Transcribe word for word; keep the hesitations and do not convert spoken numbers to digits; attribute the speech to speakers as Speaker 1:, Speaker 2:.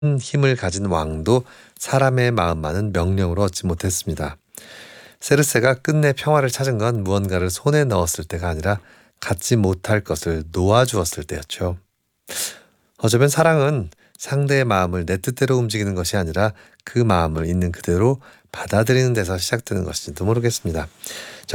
Speaker 1: 힘을 가진 왕도 사람의 마음만은 명령으로 얻지 못했습니다. 세르세가 끝내 평화를 찾은 건 무언가를 손에 넣었을 때가 아니라 갖지 못할 것을 놓아주었을 때였죠. 어쩌면 사랑은 상대의 마음을 내 뜻대로 움직이는 것이 아니라 그 마음을 있는 그대로 받아들이는 데서 시작되는 것인지도 모르겠습니다.